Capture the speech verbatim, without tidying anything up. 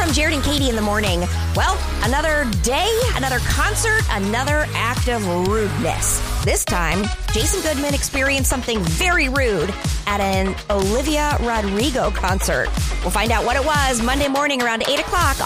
from Jared and Katie in the morning. Well, another day, another concert, another act of rudeness. This time, Jason Goodman experienced something very rude at an Olivia Rodrigo concert. We'll find out what it was Monday morning around eight o'clock